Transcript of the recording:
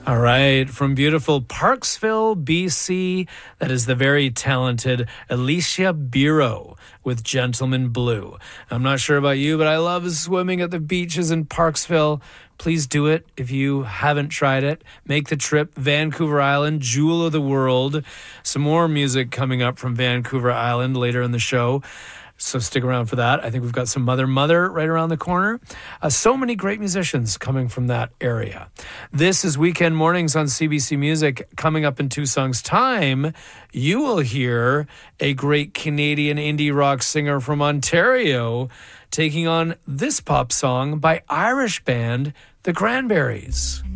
All right, from beautiful Parksville, BC, that is the very talented Alicia Biro with Gentleman Blue. I'm not sure about you, but I love swimming at the beaches in Parksville. Please do it if you haven't tried it. Make the trip. Vancouver Island, jewel of the world. Some more music coming up from Vancouver Island later in the show. So stick around for that. I think we've got some Mother right around the corner. So many great musicians coming from that area. This is Weekend Mornings on CBC Music. Coming up in 2 songs' time, you will hear a great Canadian indie rock singer from Ontario taking on this pop song by Irish band The Cranberries.